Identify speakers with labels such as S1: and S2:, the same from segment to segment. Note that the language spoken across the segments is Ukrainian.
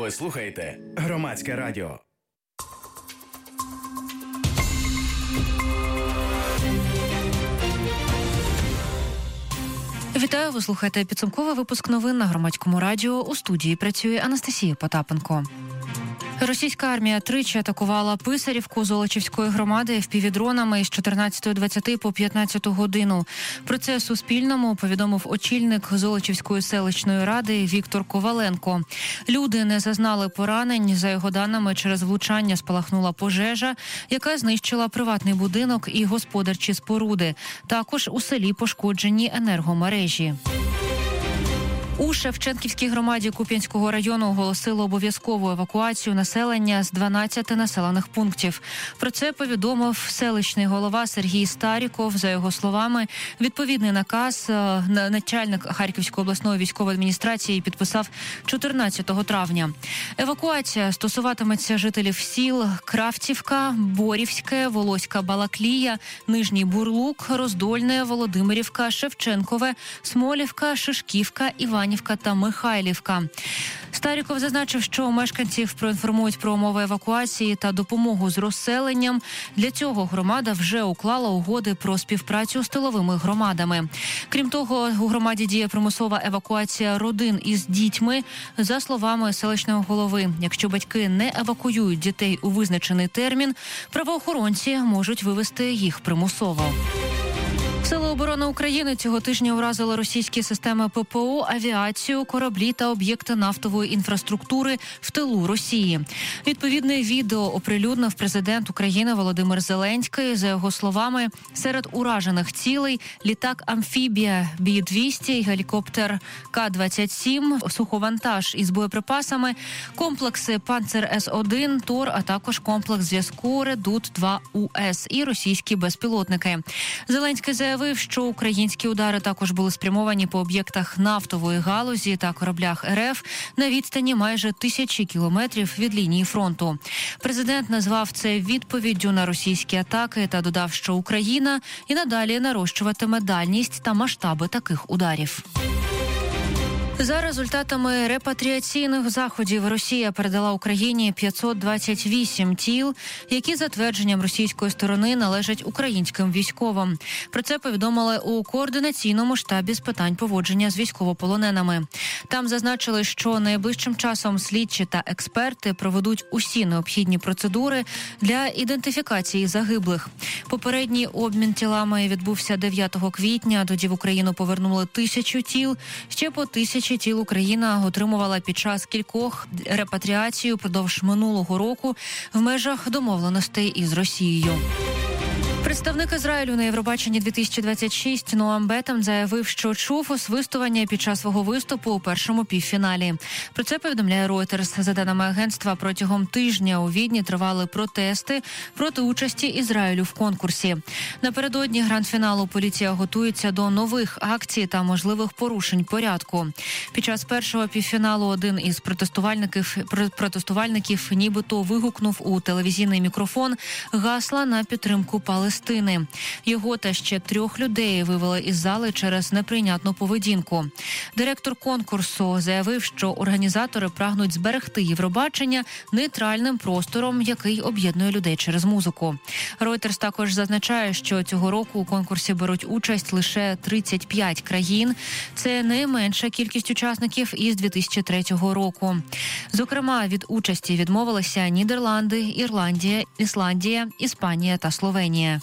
S1: Ви слухаєте Громадське радіо.
S2: Вітаю, ви слухаєте підсумковий випуск новин на Громадському радіо. У студії працює Анастасія Потапенко. Російська армія тричі атакувала Писарівку Золочівської громади впівдронами з 14:20 по 15 годину. Про це Суспільному повідомив очільник Золочівської селищної ради Віктор Коваленко. Люди не зазнали поранень. За його даними, через влучання спалахнула пожежа, яка знищила приватний будинок і господарчі споруди. Також у селі пошкоджені енергомережі. У Шевченківській громаді Куп'янського району оголосили обов'язкову евакуацію населення з 12 населених пунктів. Про це повідомив селищний голова Сергій Старіков. За його словами, відповідний наказ начальник Харківської обласної військової адміністрації підписав 14 травня. Евакуація стосуватиметься жителів сіл Кравцівка, Борівське, Волоська Балаклія, Нижній Бурлук, Роздольне, Володимирівка, Шевченкове, Смолівка, Шишківка, Іванівка та Михайлівка. Старіков зазначив, що мешканців проінформують про умови евакуації та допомогу з розселенням. Для цього громада вже уклала угоди про співпрацю з тиловими громадами. Крім того, у громаді діє примусова евакуація родин із дітьми. За словами селищного голови, якщо батьки не евакуюють дітей у визначений термін, правоохоронці можуть вивезти їх примусово. Сили оборони України цього тижня уразили російські системи ППО, авіацію, кораблі та об'єкти нафтової інфраструктури в тилу Росії. Відповідне відео оприлюднив президент України Володимир Зеленський. За його словами, серед уражених цілей літак-амфібія Бі-200, гелікоптер К-27, суховантаж із боєприпасами, комплекси «Панцер С-1», «Тор», а також комплекс зв'язку «Редут-2УС» і російські безпілотники. Зеленський заявив, що українські удари також були спрямовані по об'єктах нафтової галузі та кораблях РФ на відстані майже 1000 кілометрів від лінії фронту. Президент назвав це відповіддю на російські атаки та додав, що Україна і надалі нарощуватиме дальність та масштаби таких ударів. За результатами репатріаційних заходів Росія передала Україні 528 тіл, які за твердженням російської сторони належать українським військовим. Про це повідомили у координаційному штабі з питань поводження з військовополоненими. Там зазначили, що найближчим часом слідчі та експерти проведуть усі необхідні процедури для ідентифікації загиблих. Попередній обмін тілами відбувся 9 квітня. Тоді в Україну повернули 1000 тіл, ще по 1000 тіл Україна отримувала під час кількох репатріацій упродовж минулого року в межах домовленостей із Росією. Представник Ізраїлю на Євробаченні 2026 Ноам Бетам заявив, що чув освистування під час свого виступу у першому півфіналі. Про це повідомляє Reuters. За даними агентства, протягом тижня у Відні тривали протести проти участі Ізраїлю в конкурсі. Напередодні гранд-фіналу поліція готується до нових акцій та порушень порядку. Під час першого півфіналу один із протестувальників нібито вигукнув у телевізійний мікрофон гасла на підтримку Палестини. Його та ще 3 людей вивели із зали через неприйнятну поведінку. Директор конкурсу заявив, що організатори прагнуть зберегти Євробачення нейтральним простором, який об'єднує людей через музику. Reuters також зазначає, що цього року у конкурсі беруть участь лише 35 країн. Це найменша кількість учасників із 2003 року. Зокрема, від участі відмовилися Нідерланди, Ірландія, Ісландія, Іспанія та Словенія.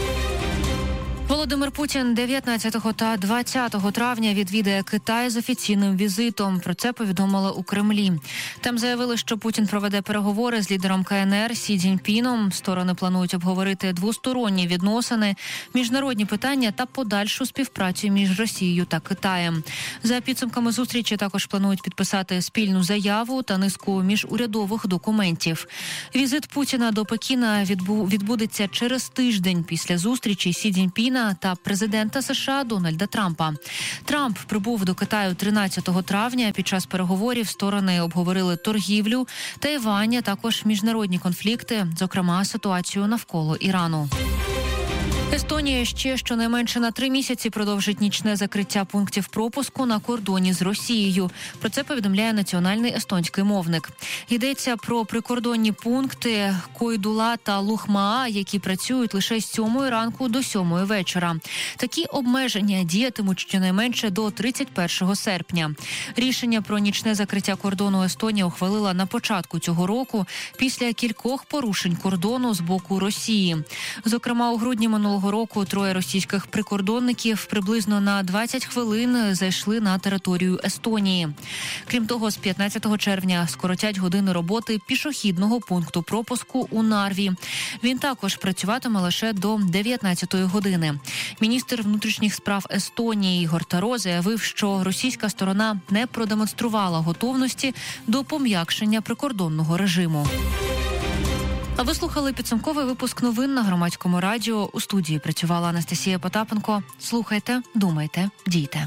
S2: Володимир Путін 19 та 20 травня відвідає Китай з офіційним візитом. Про це повідомили у Кремлі. Там заявили, що Путін проведе переговори з лідером КНР Сі Цзіньпіном. Сторони планують обговорити двосторонні відносини, міжнародні питання та подальшу співпрацю між Росією та Китаєм. За підсумками зустрічі також планують підписати спільну заяву та низку міжурядових документів. Візит Путіна до Пекіна відбудеться через тиждень після зустрічі Сі Цзіньпіна та президента США Дональда Трампа. Трамп прибув до Китаю 13 травня. Під час переговорів сторони обговорили торгівлю, Тайвань, а також міжнародні конфлікти, зокрема ситуацію навколо Ірану. Естонія ще щонайменше на 3 місяці продовжить нічне закриття пунктів пропуску на кордоні з Росією. Про це повідомляє національний естонський мовник. Йдеться про прикордонні пункти Койдула та Лухмаа, які працюють лише з 7 ранку до 7 вечора. Такі обмеження діятимуть щонайменше до 31 серпня. Рішення про нічне закриття кордону Естонія ухвалила на початку цього року після кількох порушень кордону з боку Росії. Зокрема, у грудні минулого року 3 російських прикордонників приблизно на 20 хвилин зайшли на територію Естонії. Крім того, з 15 червня скоротять години роботи пішохідного пункту пропуску у Нарві. Він також працюватиме лише до 19-ї години. Міністр внутрішніх справ Естонії Ігор Таро заявив, що російська сторона не продемонструвала готовності до пом'якшення прикордонного режиму. А ви слухали підсумковий випуск новин на Громадському радіо. У студії працювала Анастасія Потапенко. Слухайте, думайте, дійте.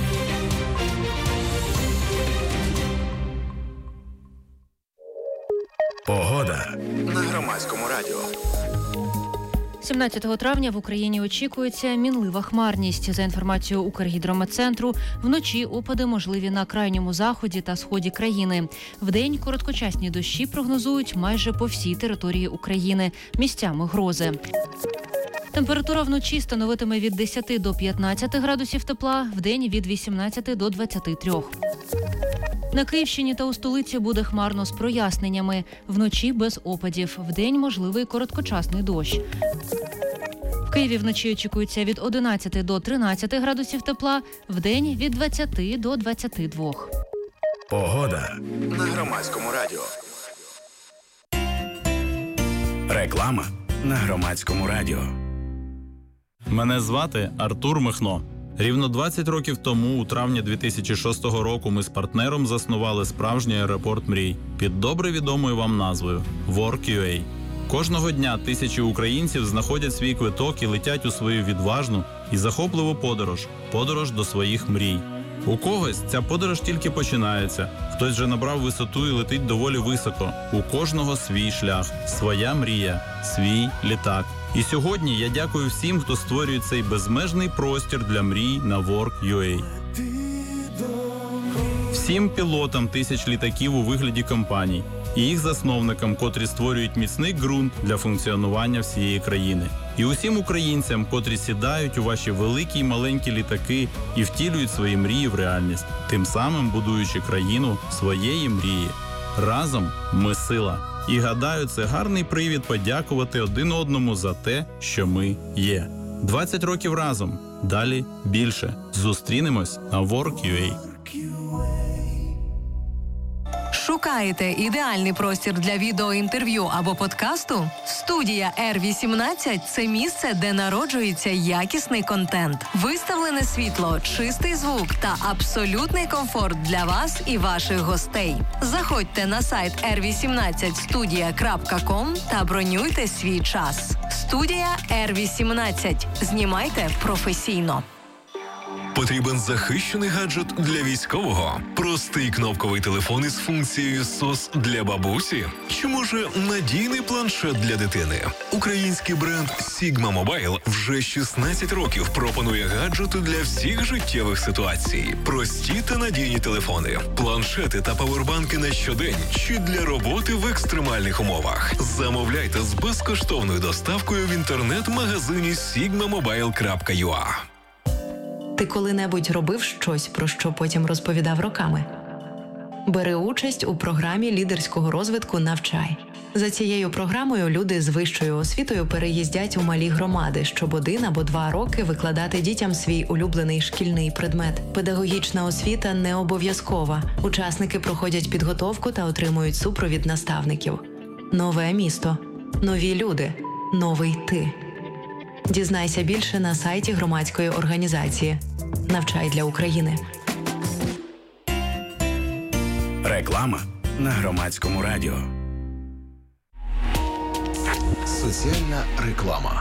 S1: Погода на Громадському радіо.
S2: 17 травня в Україні очікується мінлива хмарність. За інформацією Укргідрометцентру, вночі опади можливі на крайньому заході та сході країни. Вдень короткочасні дощі прогнозують майже по всій території України. Місцями грози. Температура вночі становитиме від 10 до 15 градусів тепла, вдень від 18 до 23. На Київщині та у столиці буде хмарно з проясненнями. Вночі без опадів. Вдень можливий короткочасний дощ. В Києві вночі очікується від 11 до 13 градусів тепла, вдень від 20 до 22.
S1: Погода на Громадському радіо. Реклама на Громадському радіо.
S3: Мене звати Артур Михно. Рівно 20 років тому, у травні 2006 року, ми з партнером заснували справжній аеропорт мрій під добре відомою вам назвою Work.ua. Кожного дня тисячі українців знаходять свій квиток і летять у свою відважну і захопливу подорож до своїх мрій. У когось ця подорож тільки починається, хтось вже набрав висоту і летить доволі високо. У кожного свій шлях, своя мрія, свій літак. І сьогодні я дякую всім, хто створює цей безмежний простір для мрій на Work.ua. Всім пілотам тисяч літаків у вигляді компаній і їх засновникам, котрі створюють міцний ґрунт для функціонування всієї країни. І усім українцям, котрі сідають у ваші великі й маленькі літаки і втілюють свої мрії в реальність, тим самим будуючи країну своєї мрії. Разом ми сила. І гадаю, це гарний привід подякувати один одному за те, що ми є. 20 років разом. Далі більше. Зустрінемось на Work.ua.
S4: Шукаєте ідеальний простір для відеоінтерв'ю або подкасту? Студія R18 – це місце, де народжується якісний контент. Виставлене світло, чистий звук та абсолютний комфорт для вас і ваших гостей. Заходьте на сайт r18studia.com та бронюйте свій час. Студія R18. Знімайте професійно.
S5: Потрібен захищений гаджет для військового? Простий кнопковий телефон із функцією SOS для бабусі? Чи може надійний планшет для дитини? Український бренд Sigma Mobile вже 16 років пропонує гаджети для всіх життєвих ситуацій. Прості та надійні телефони, планшети та павербанки на щодень чи для роботи в екстремальних умовах. Замовляйте з безкоштовною доставкою в інтернет-магазині sigmamobile.ua.
S4: Ти коли-небудь робив щось, про що потім розповідав роками? Бери участь у програмі лідерського розвитку «Навчай». За цією програмою люди з вищою освітою переїздять у малі громади, щоб 1 або 2 роки викладати дітям свій улюблений шкільний предмет. Педагогічна освіта не обов'язкова. Учасники проходять підготовку та отримують супровід наставників. Нове місто. Нові люди. Новий ти. Дізнайся більше на сайті громадської організації «Навчай для України».
S1: Реклама на Громадському радіо.
S6: Соціальна реклама.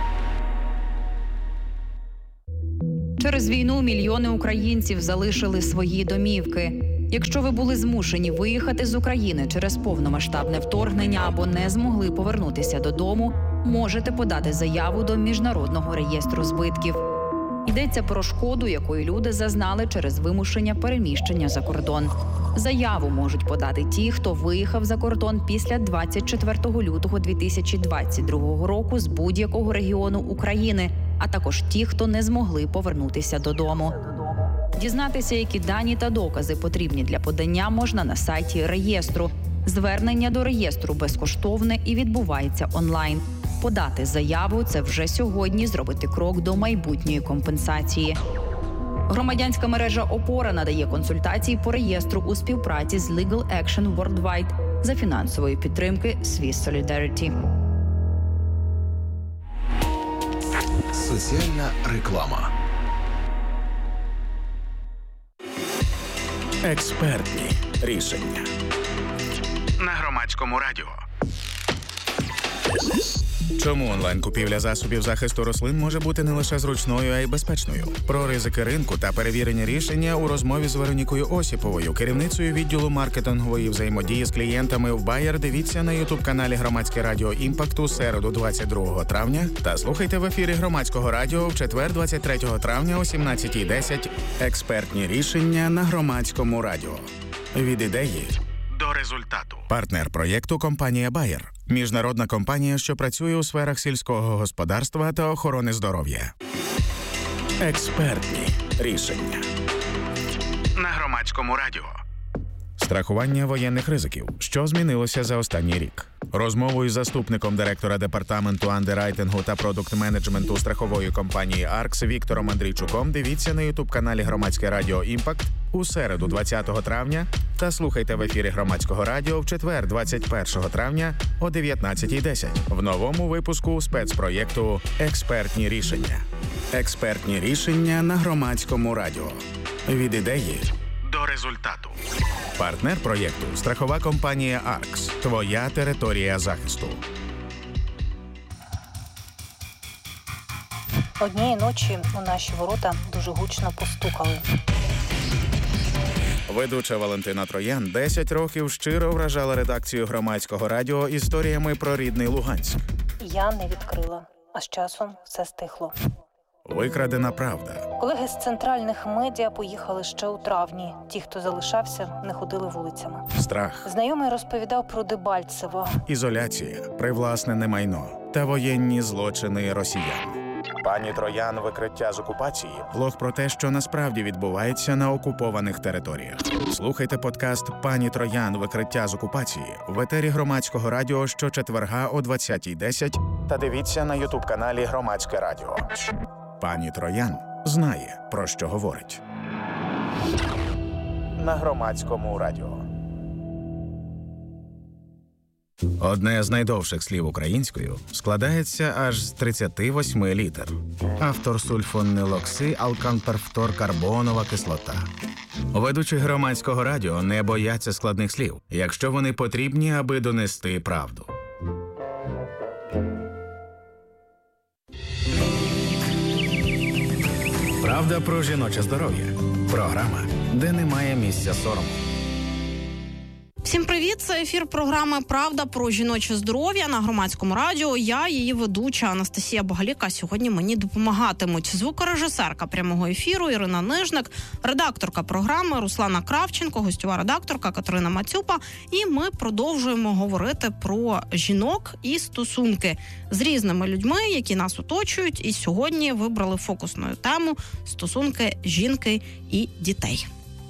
S7: Через війну мільйони українців залишили свої домівки. Якщо ви були змушені виїхати з України через повномасштабне вторгнення або не змогли повернутися додому, можете подати заяву до Міжнародного реєстру збитків. Йдеться про шкоду, якої люди зазнали через вимушення переміщення за кордон. Заяву можуть подати ті, хто виїхав за кордон після 24 лютого 2022 року з будь-якого регіону України, а також ті, хто не змогли повернутися додому. Дізнатися, які дані та докази потрібні для подання, можна на сайті реєстру. Звернення до реєстру безкоштовне і відбувається онлайн. Подати заяву – це вже сьогодні зробити крок до майбутньої компенсації. Громадянська мережа «Опора» надає консультації по реєстру у співпраці з Legal Action Worldwide за фінансової підтримки Swiss Solidarity.
S6: Соціальна реклама.
S1: Експертні рішення на Громадському радіо. Чому онлайн-купівля засобів захисту рослин може бути не лише зручною, а й безпечною? Про ризики ринку та перевірені рішення у розмові з Веронікою Осіповою, керівницею відділу маркетингової взаємодії з клієнтами в Bayer. Дивіться на ютуб-каналі Громадське радіо «Імпакт» у середу 22 травня та слухайте в ефірі Громадського радіо в четвер 23 травня о 17:10. Експертні рішення на Громадському радіо. Від ідеї до результату. Партнер проєкту – компанія Bayer. Міжнародна компанія, що працює у сферах сільського господарства та охорони здоров'я. Експертні рішення на Громадському радіо. Страхування воєнних ризиків. Що змінилося за останній рік? Розмову із заступником директора департаменту андеррайтингу та продукт-менеджменту страхової компанії «Аркс» Віктором Андрійчуком дивіться на ютуб-каналі Громадське радіо «Імпакт» у середу 20 травня та слухайте в ефірі Громадського радіо в четвер 21 травня о 19:10 в новому випуску спецпроєкту «Експертні рішення». Експертні рішення на Громадському радіо. Від ідеї до результату. Партнер проєкту – страхова компанія «Аркс». Твоя територія захисту.
S8: Однієї ночі у наші ворота дуже гучно постукали.
S1: Ведуча Валентина Троян 10 років щиро вражала редакцію Громадського радіо історіями про рідний Луганськ.
S8: Я не відкрила, а з часом все стихло.
S1: Викрадена правда.
S8: Колеги з центральних медіа поїхали ще у травні. Ті, хто залишався, не ходили вулицями.
S1: Страх.
S8: Знайомий розповідав про Дебальцево.
S1: Ізоляція, привласнене майно та воєнні злочини росіян. Пані Троян «Викриття з окупації» – блог про те, що насправді відбувається на окупованих територіях. Слухайте подкаст «Пані Троян. Викриття з окупації» в етері Громадського радіо щочетверга о 20:10 та дивіться на ютуб-каналі Громадське радіо. Пані Троян знає, про що говорить. На Громадському радіо. Одне з найдовших слів українською складається аж з 38 літер. Автор сульфонилокси, алканперфторкарбонова кислота. Ведучі Громадського радіо не бояться складних слів, якщо вони потрібні, аби донести правду. Правда про жіноче здоров'я. Програма, де немає місця сорому.
S9: Всім привіт! Це ефір програми «Правда про жіноче здоров'я» на Громадському радіо. Я, її ведуча Анастасія Богаліка. Сьогодні мені допомагатимуть звукорежисерка прямого ефіру Ірина Нижник, редакторка програми Руслана Кравченко, гостьова редакторка Катерина Мацюпа. І ми продовжуємо говорити про жінок і стосунки з різними людьми, які нас оточують. І сьогодні вибрали фокусною тему «Стосунки жінки і дітей».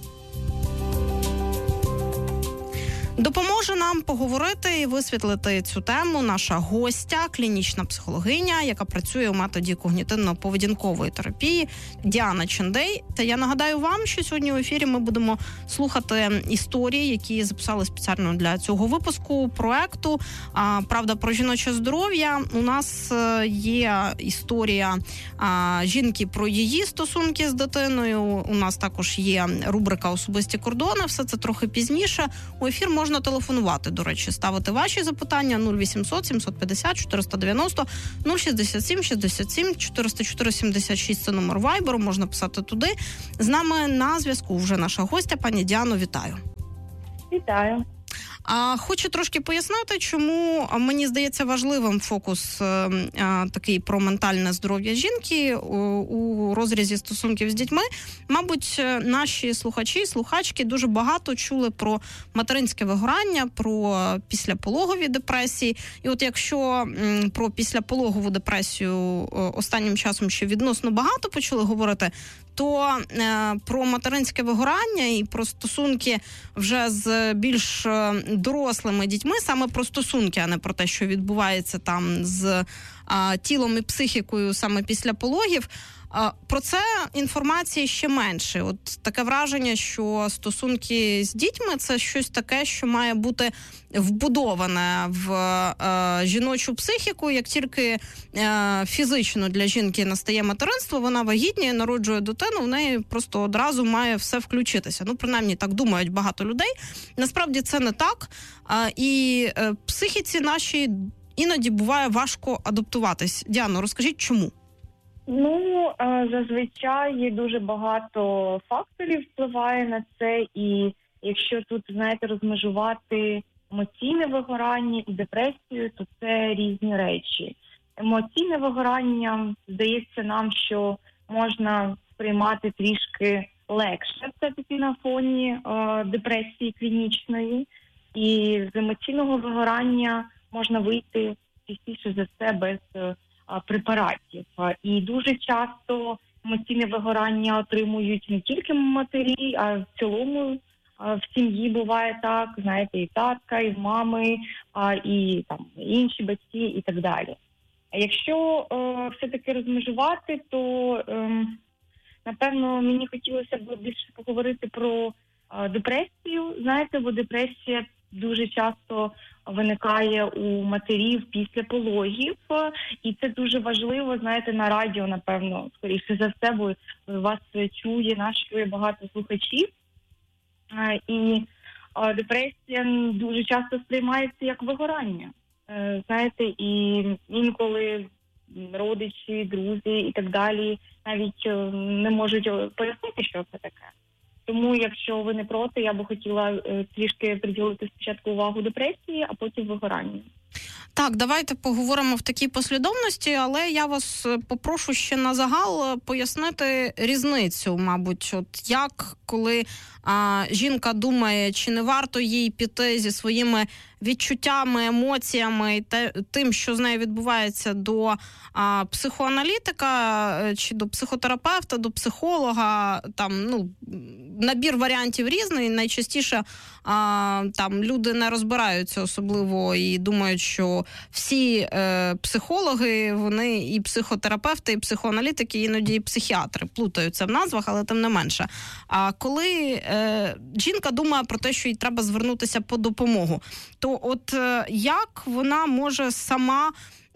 S9: Допоможе нам поговорити і висвітлити цю тему наша гостя, клінічна психологиня, яка працює у методі когнітивно-поведінкової терапії, Діана Чендей. Та я нагадаю вам, що сьогодні в ефірі ми будемо слухати історії, які записали спеціально для цього випуску проекту «Правда про жіноче здоров'я». У нас є історія жінки про її стосунки з дитиною. У нас також є рубрика «Особисті кордони». Все це трохи пізніше. У ефір можна телефонувати, до речі, ставити ваші запитання 0800 750 490 067 67 404 76 – це номер Вайберу, можна писати туди. З нами на зв'язку вже наша гостя, пані Діано, вітаю.
S10: Вітаю.
S9: Хочу трошки пояснити, чому мені здається важливим фокус такий про ментальне здоров'я жінки у розрізі стосунків з дітьми. Мабуть, наші слухачі і слухачки дуже багато чули про материнське вигорання, про післяпологові депресії. І от якщо про післяпологову депресію останнім часом ще відносно багато почали говорити, то про материнське вигорання і про стосунки вже з більш дорослими дітьми, саме про стосунки, а не про те, що відбувається там з тілом і психікою саме після пологів, про це інформації ще менше. От таке враження, що стосунки з дітьми – це щось таке, що має бути вбудоване в жіночу психіку. Як тільки фізично для жінки настає материнство, вона вагітніє, народжує дитину, в неї просто одразу має все включитися. Ну, принаймні, так думають багато людей. Насправді це не так. І психіці нашій іноді буває важко адаптуватись. Діано, розкажіть, чому?
S10: Зазвичай дуже багато факторів впливає на це, і якщо тут, знаєте, розмежувати емоційне вигорання і депресію, то це різні речі. Емоційне вигорання, здається нам, що можна сприймати трішки легше все-таки на фоні депресії клінічної, і з емоційного вигорання можна вийти частіше за все без препаратів. І дуже часто емоційне вигорання отримують не тільки матері, а в цілому в сім'ї буває так, знаєте, і татка, і мами, і там інші батьки і так далі. А якщо все-таки розмежувати, то напевно мені хотілося б більше поговорити про депресію, знаєте, бо депресія дуже часто виникає у матерів після пологів, і це дуже важливо, знаєте, на радіо, напевно, скоріше за все, бо вас чує багато слухачів, і депресія дуже часто сприймається як вигорання, знаєте, і інколи родичі, друзі і так далі навіть не можуть пояснити, що це таке. Тому, якщо ви не проти, я би хотіла трішки приділити спочатку увагу депресії, а потім вигоранню.
S9: Так, давайте поговоримо в такій послідовності, але я вас попрошу ще на загал пояснити різницю, мабуть, от як, коли жінка думає, чи не варто їй піти зі своїми відчуттями, емоціями і тим, що з нею відбувається, до психоаналітика чи до психотерапевта, до психолога, там, набір варіантів різний. Найчастіше там люди не розбираються особливо і думають, що всі психологи, вони і психотерапевти, і психоаналітики, іноді і психіатри плутаються в назвах, але тим не менше. А коли жінка думає про те, що їй треба звернутися по допомогу, то от як вона може сама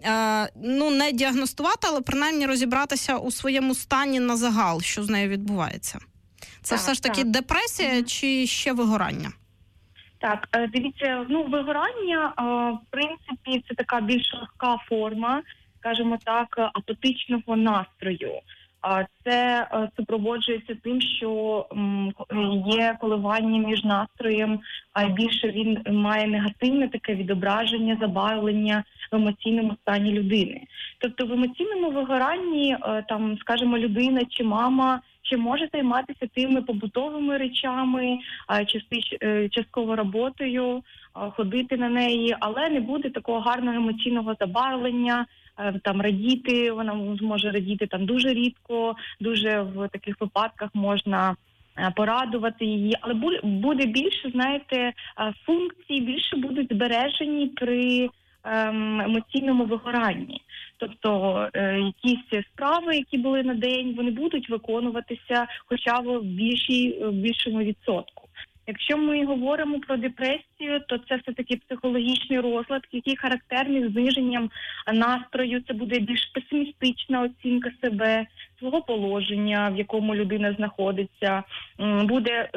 S9: не діагностувати, але принаймні розібратися у своєму стані на загал, що з нею відбувається? Це все ж таки депресія чи ще вигорання?
S10: Так, дивіться, вигорання, в принципі, це така більш легка форма, скажімо так, апатичного настрою. Це супроводжується тим, що є коливання між настроєм, а більше він має негативне таке відображення, забарвлення в емоційному стані людини. Тобто в емоційному вигоранні, там, скажімо, людина чи мама ще може займатися тими побутовими речами, частково роботою, ходити на неї, але не буде такого гарного емоційного забарвлення, там радіти, вона зможе радіти там дуже рідко, дуже в таких випадках можна порадувати її, але буде більше, знаєте, функції більше будуть збережені при емоційному вигоранні. Тобто якісь справи, які були на день, вони будуть виконуватися хоча б в більшому відсотку. Якщо ми говоримо про депресію, то це все-таки психологічний розлад, який характерний зниженням настрою. Це буде більш песимістична оцінка себе, свого положення, в якому людина знаходиться. Буде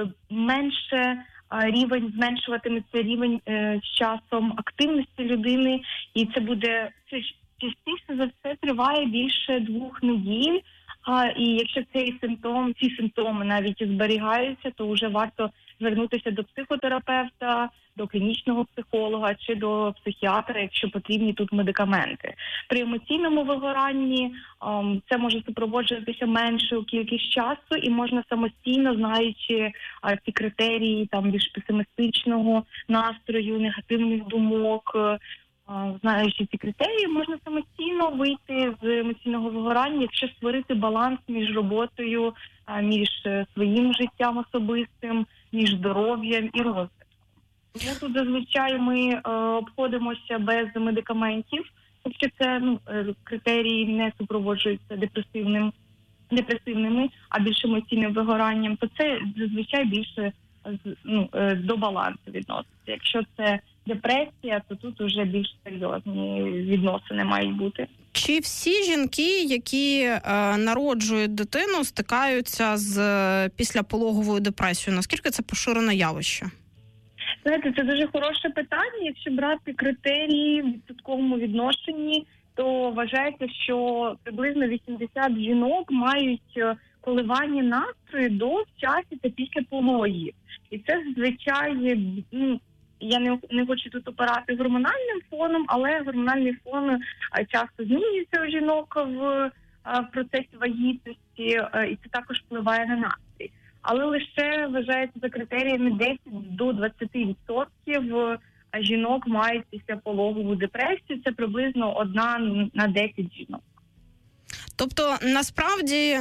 S10: зменшуватиметься рівень з часом активності людини, і це частіше за все триває більше 2 неділь, І якщо ці симптоми навіть зберігаються, то вже варто звернутися до психотерапевта, до клінічного психолога чи до психіатра, якщо потрібні тут медикаменти. При емоційному вигоранні це може супроводжуватися меншою кількість часу, і можна самостійно, знаючи ці критерії там більш песимістичного настрою, негативних думок, знаючи ці критерії, можна самостійно вийти з емоційного вигорання, якщо створити баланс між роботою, між своїм життям особистим, між здоров'ям і розвитком. Тому тут зазвичай ми обходимося без медикаментів, якщо це критерії не супроводжуються депресивними, а більш емоційним вигоранням, то це зазвичай більше до балансу відноситься. Якщо це депресія, то тут вже більш серйозні відносини мають бути.
S9: Чи всі жінки, які народжують дитину, стикаються з післяпологовою депресією? Наскільки це поширене явище?
S10: Знаєте, це дуже хороше питання. Якщо брати критерії в відсотковому відношенні, то вважається, що приблизно 80 жінок мають коливання настрою до в часі та після пологів. І це зазвичай, я не хочу тут опирати гормональним фоном, але гормональний фон часто змінюється у жінок в процесі вагітності, і це також впливає на настрій. Але лише вважається за критеріями 10 до 20% жінок мають післяпологову депресію. Це приблизно 1 на 10 жінок.
S9: Тобто, насправді,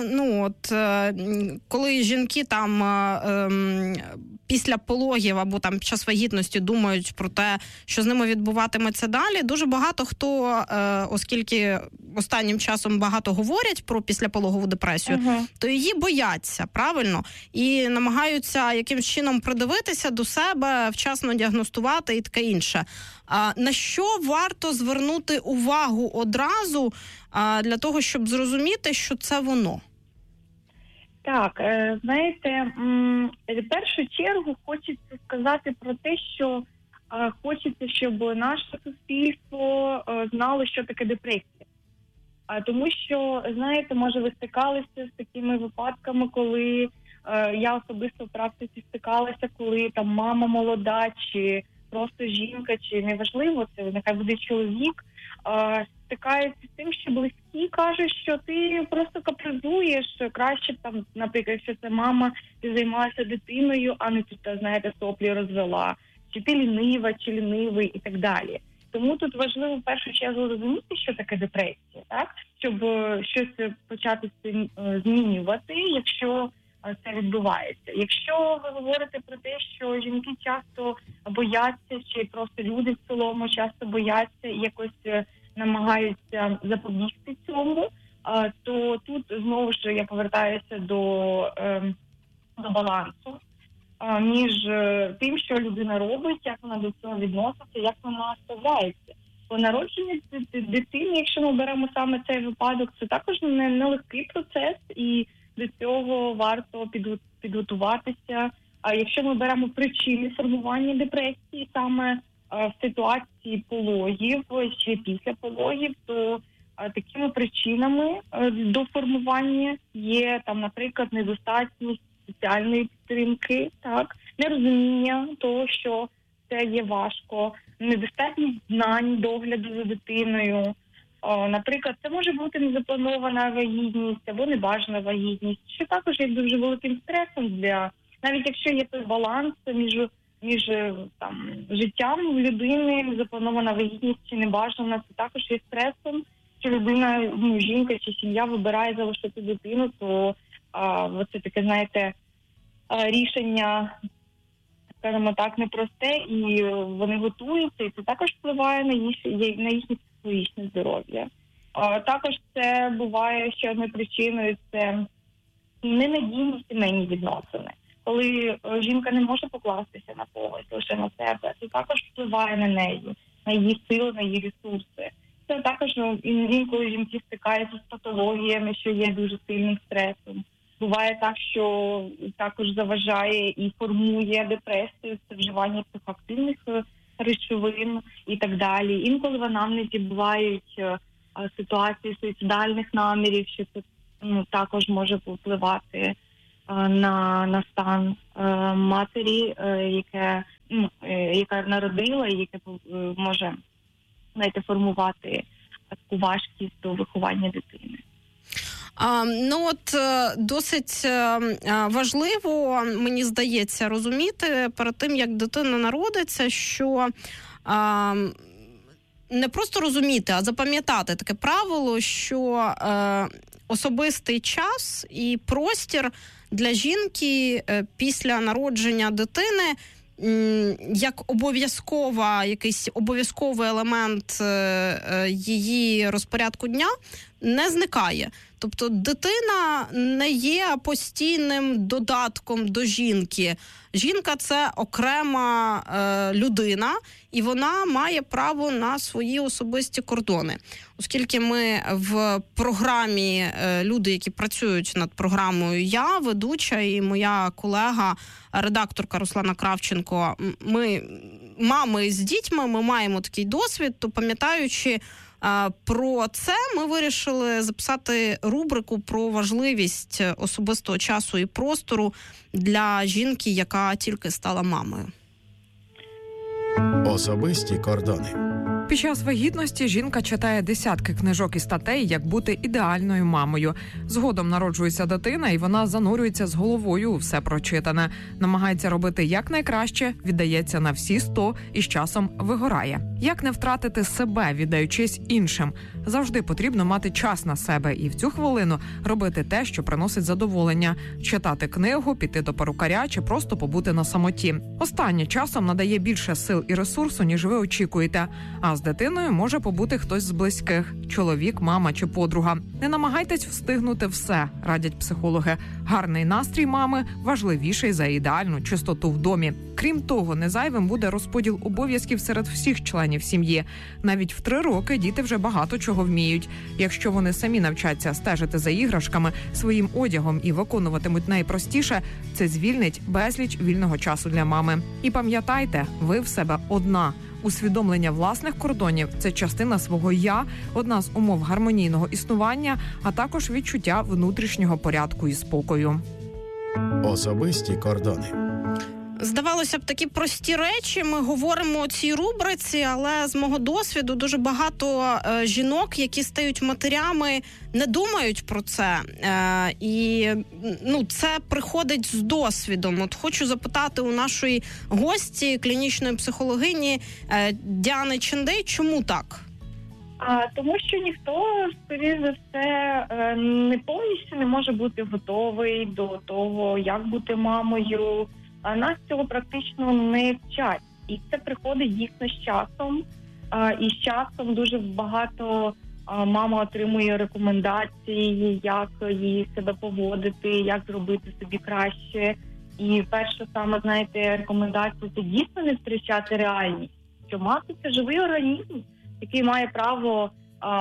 S9: коли жінки там після пологів або там під час вагітності думають про те, що з ними відбуватиметься далі, дуже багато хто, оскільки останнім часом багато говорять про післяпологову депресію, то її бояться, правильно? І намагаються якимсь чином придивитися до себе, вчасно діагностувати і таке інше. На що варто звернути увагу одразу для того, щоб зрозуміти, що це воно?
S10: Так, знаєте, в першу чергу хочеться сказати про те, що хочеться, щоб наше суспільство знало, що таке депресія. Тому що, знаєте, може ви стикалися з такими випадками, коли я особисто в практиці стикалася, коли там мама молода, чи просто жінка, чи неважливо, це нехай буде чоловік, стикається з тим, що близькі кажуть, що ти просто капризуєш, краще там, наприклад, якщо це мама, ти займалася дитиною, а не тут, знаєте, соплі розвела, чи ти лінива, чи лінивий і так далі. Тому тут важливо в першу чергу розуміти, що таке депресія, так? Щоб щось почати змінювати, якщо це відбувається. Якщо ви говорите про те, що жінки часто бояться, чи просто люди в цілому часто бояться і якось намагаються запобігти цьому, то тут знову ж я повертаюся до балансу між тим, що людина робить, як вона до цього відноситься, як вона ставляється. По народженню дитини, якщо ми беремо саме цей випадок, це також не легкий процес, і до цього варто підготуватися. А якщо ми беремо причини формування депресії саме в ситуації пологів чи після пологів, то такими причинами до формування є там, наприклад, недостатність соціальної підтримки, так, нерозуміння того, що це є важко, недостатність знань, догляду за дитиною. Наприклад, це може бути незапланована вагітність або небажана вагітність, що також є дуже великим стресом для, навіть якщо є той баланс між там життям людини, незапланована вагітність чи небажана, це також є стресом. Що людина, жінка чи сім'я вибирає залишити дитину, то це таке, знаєте, рішення, скажімо так, непросте, і вони готуються, і це також впливає на їхнє психологічне здоров'я. Також це буває ще одною причиною – це ненадійні сімейні відносини. Коли жінка не може покластися на когось, лише на себе, це також впливає на неї, на її сили, на її ресурси. Це також інколи жінки стикаються з патологіями, що є дуже сильним стресом. Буває так, що також заважає і формує депресію, це вживання психоактивних речовин і так далі. Інколи в анамнезі бувають ситуації суїцидальних намірів, що це також може повпливати на стан матері, яка народила і яке може, знаєте, формувати таку важкість до виховання дитини.
S9: Досить важливо, мені здається, розуміти перед тим, як дитина народиться, що не просто розуміти, а запам'ятати таке правило, що особистий час і простір для жінки після народження дитини як якийсь обов'язковий елемент її розпорядку дня не зникає. Тобто дитина не є постійним додатком до жінки. Жінка – це окрема людина, і вона має право на свої особисті кордони. Оскільки ми в програмі, люди, які працюють над програмою, я, ведуча і моя колега, редакторка Руслана Кравченко, ми мами з дітьми, ми маємо такий досвід, то пам'ятаючи про це, ми вирішили записати рубрику про важливість особистого часу і простору для жінки, яка тільки стала мамою.
S1: Особисті кордони.
S11: Під час вагітності жінка читає десятки книжок і статей, як бути ідеальною мамою. Згодом народжується дитина, і вона занурюється з головою у все прочитане. Намагається робити якнайкраще, віддається на всі 100 і з часом вигорає. Як не втратити себе, віддаючись іншим? Завжди потрібно мати час на себе і в цю хвилину робити те, що приносить задоволення. Читати книгу, піти до перукаря чи просто побути на самоті. Останнє часом надає більше сил і ресурсу, ніж ви очікуєте. А з дитиною може побути хтось з близьких – чоловік, мама чи подруга. Не намагайтесь встигнути все, радять психологи. Гарний настрій мами важливіший за ідеальну чистоту в домі. Крім того, незайвим буде розподіл обов'язків серед всіх членів сім'ї. Навіть в 3 роки діти вже багато чого вміють. Якщо вони самі навчаться стежити за іграшками, своїм одягом і виконуватимуть найпростіше, це звільнить безліч вільного часу для мами. І пам'ятайте, ви в себе одна. Усвідомлення власних кордонів – це частина свого «я», одна з умов гармонійного існування, а також відчуття внутрішнього порядку і спокою.
S1: Особисті кордони.
S9: Здавалося б, такі прості речі ми говоримо у цій рубриці, але з мого досвіду дуже багато жінок, які стають матерями, не думають про це. І це приходить з досвідом. От хочу запитати у нашої гості, клінічної психологині Діани Чендей, чому так?
S10: Тому що ніхто, скоріш за все, не повністю не може бути готовий до того, як бути мамою. Нас цього практично не вчать. І це приходить дійсно з часом. І з часом дуже багато мама отримує рекомендації, як їй себе поводити, як зробити собі краще. І перша саме, рекомендація – це дійсно не втрачати реальність. Що мати – це живий організм, який має право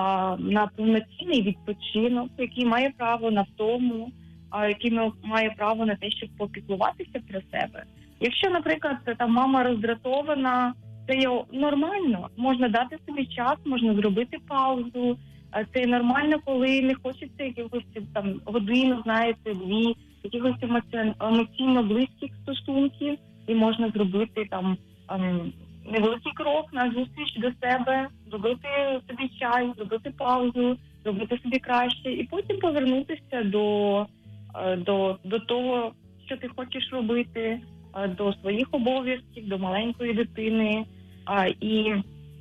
S10: на повноцінний відпочинок, який має право на втому, який має право на те, щоб попіклуватися про себе. Якщо, наприклад, мама роздратована, це є нормально. Можна дати собі час, можна зробити паузу. Це нормально, коли не хочеться якихось годину, 2, якихось емоційно близьких стосунків, і можна зробити невеликий крок на зустріч до себе, зробити собі чай, зробити паузу, зробити собі краще, і потім повернутися до того, що ти хочеш робити, до своїх обов'язків, до маленької дитини. І,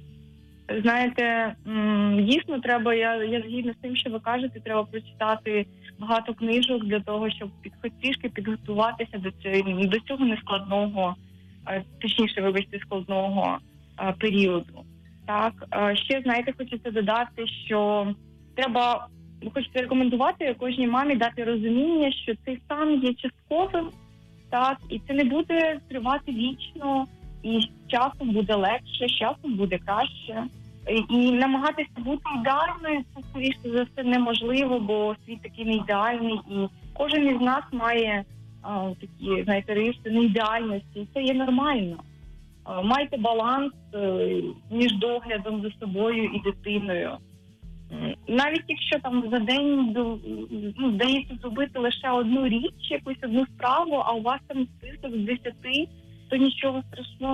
S10: дійсно треба, я згідна з тим, що ви кажете, треба прочитати багато книжок для того, щоб трішки підготуватися до цього нескладного, складного періоду. Так, ще, хочеться додати, що хочеться рекомендувати кожній мамі дати розуміння, що цей стан є частковим, так, і це не буде тривати вічно, і з часом буде легше, з часом буде краще. І намагатися бути ідеальною, це, скоріше за все, неможливо, бо світ такий не ідеальний, і кожен із нас має такі, риси неідеальності, і це є нормально. Майте баланс між доглядом за собою і дитиною. Навіть якщо там за день вдається зробити лише одну річ, якусь одну справу, а у вас там список з 10, то нічого страшного.